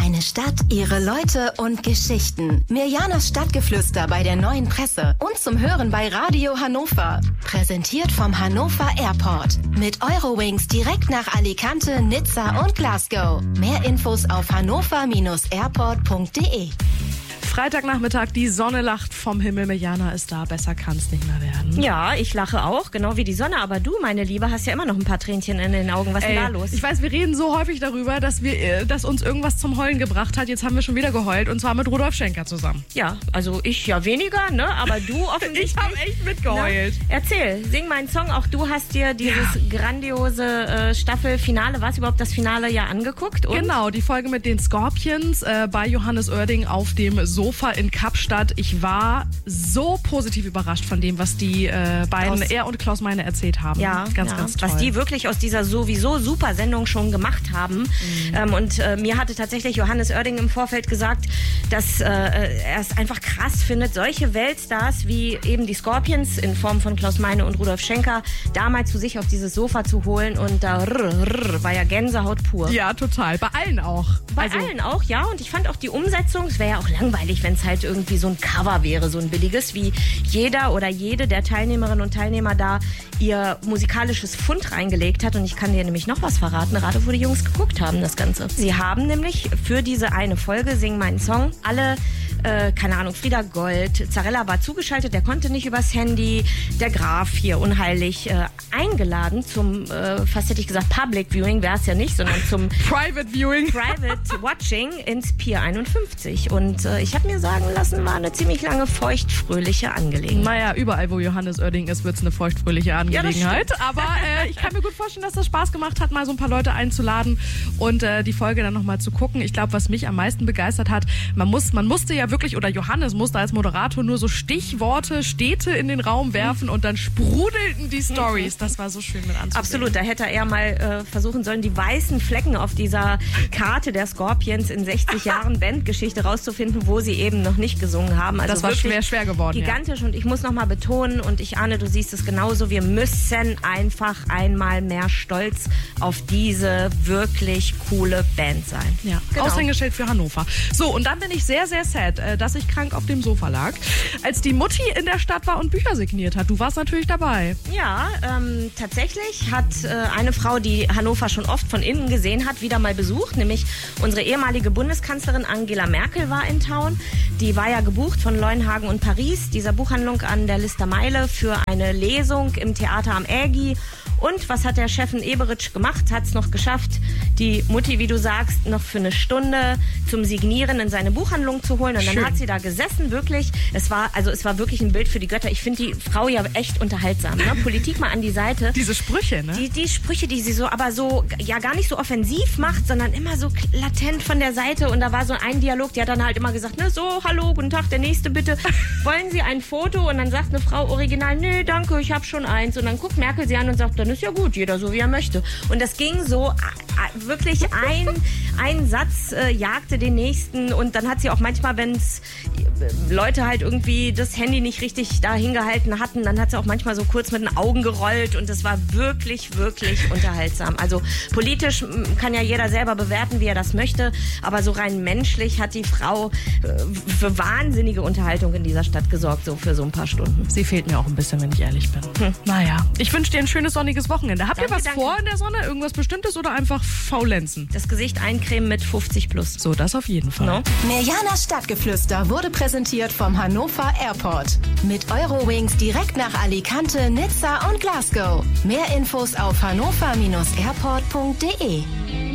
Eine Stadt, ihre Leute und Geschichten. Mirjanas Stadtgeflüster bei der Neuen Presse und zum Hören bei Radio Hannover. Präsentiert vom Hannover Airport. Mit Eurowings direkt nach Alicante, Nizza und Glasgow. Mehr Infos auf hannover-airport.de. Freitagnachmittag, die Sonne lacht vom Himmel. Mirjana ist da, besser kann's nicht mehr werden. Ja, ich lache auch, genau wie die Sonne. Aber du, meine Liebe, hast ja immer noch ein paar Tränchen in den Augen. Was ist denn da los? Ich weiß, wir reden so häufig darüber, dass uns irgendwas zum Heulen gebracht hat. Jetzt haben wir schon wieder geheult und zwar mit Rudolf Schenker zusammen. Ja, also ich ja weniger, ne? Aber du offensichtlich. Ich habe echt mitgeheult. Na, erzähl, sing meinen Song. Auch du hast dir dieses grandiose Staffelfinale, was überhaupt das Finale ja angeguckt. Und? Genau, die Folge mit den Scorpions bei Johannes Oerding auf dem Sofa in Kapstadt. Ich war so positiv überrascht von dem, was die beiden, er und Klaus Meine, erzählt haben. Ja, ganz toll. Was die wirklich aus dieser sowieso super Sendung schon gemacht haben. Und mir hatte tatsächlich Johannes Oerding im Vorfeld gesagt, dass er es einfach krass findet, solche Weltstars wie eben die Scorpions in Form von Klaus Meine und Rudolf Schenker damals zu sich auf dieses Sofa zu holen und da war ja Gänsehaut pur. Ja, total. Bei allen auch. Bei allen auch, ja. Und ich fand auch die Umsetzung, es wäre ja auch langweilig, wenn es halt irgendwie so ein Cover wäre, so ein billiges, wie jeder oder jede der Teilnehmerinnen und Teilnehmer da ihr musikalisches Pfund reingelegt hat. Und ich kann dir nämlich noch was verraten, gerade wo die Jungs geguckt haben, das Ganze. Sie haben nämlich für diese eine Folge, Sing meinen Song, alle keine Ahnung, Frieda Gold, Zarella war zugeschaltet, der konnte nicht übers Handy, der Graf hier unheilig eingeladen zum, fast hätte ich gesagt Public Viewing, wäre es ja nicht, sondern zum Private Viewing. Private Watching ins Pier 51. Und ich habe mir sagen lassen, war eine ziemlich lange feuchtfröhliche Angelegenheit. Naja, überall, wo Johannes Oerding ist, wird es eine feuchtfröhliche Angelegenheit. Ja, aber ich kann mir gut vorstellen, dass das Spaß gemacht hat, mal so ein paar Leute einzuladen und die Folge dann nochmal zu gucken. Ich glaube, was mich am meisten begeistert hat, man musste ja wirklich, oder Johannes musste als Moderator nur so Stichworte, Städte in den Raum werfen und dann sprudelten die Stories. Das war so schön mit anzusehen. Absolut, da hätte er mal versuchen sollen, die weißen Flecken auf dieser Karte der Scorpions in 60 Jahren Bandgeschichte rauszufinden, wo sie eben noch nicht gesungen haben. Also das war schwer geworden. Gigantisch, ja. Und ich muss noch mal betonen, und ich ahne, du siehst es genauso, wir müssen einfach einmal mehr stolz auf diese wirklich coole Band sein. Ja, genau. Aushängeschild für Hannover. So, und dann bin ich sehr, sehr sad, dass ich krank auf dem Sofa lag, als die Mutti in der Stadt war und Bücher signiert hat. Du warst natürlich dabei. Ja, tatsächlich hat eine Frau, die Hannover schon oft von innen gesehen hat, wieder mal besucht, nämlich unsere ehemalige Bundeskanzlerin Angela Merkel war in Town. Die war ja gebucht von Leuenhagen und Paris, dieser Buchhandlung an der Listermeile, für eine Lesung im Theater am Ägi. Und was hat der Chefin Eberitsch gemacht? Hat es noch geschafft, die Mutti, wie du sagst, noch für eine Stunde zum Signieren in seine Buchhandlung zu holen. Und dann hat sie da gesessen, wirklich. Es war wirklich ein Bild für die Götter. Ich finde die Frau ja echt unterhaltsam. Ne? Politik mal an die Seite. Diese Sprüche, ne? Die Sprüche, die sie aber ja gar nicht so offensiv macht, sondern immer so latent von der Seite. Und da war so ein Dialog, die hat dann halt immer gesagt, ne, so, hallo, guten Tag, der Nächste bitte. Wollen Sie ein Foto? Und dann sagt eine Frau original, nö, danke, ich habe schon eins. Und dann guckt Merkel sie an und sagt, dann ist ja gut, jeder so wie er möchte. Und das ging so, wirklich ein Satz jagte den nächsten. Und dann hat sie auch manchmal, wenn es Leute halt irgendwie das Handy nicht richtig da hingehalten hatten, dann hat sie auch manchmal so kurz mit den Augen gerollt. Und das war wirklich, wirklich unterhaltsam. Also politisch kann ja jeder selber bewerten, wie er das möchte. Aber so rein menschlich hat die Frau für wahnsinnige Unterhaltung in dieser Stadt gesorgt, so für so ein paar Stunden. Sie fehlt mir auch ein bisschen, wenn ich ehrlich bin. Naja, ich wünsche dir ein schönes sonniges Wochenende. Habt ihr was vor in der Sonne? Irgendwas Bestimmtes oder einfach faulenzen? Das Gesicht eincremen mit 50 plus. So, das auf jeden Fall. No? Mirjanas Stadtgeflüster wurde präsentiert vom Hannover Airport. Mit Eurowings direkt nach Alicante, Nizza und Glasgow. Mehr Infos auf hannover-airport.de.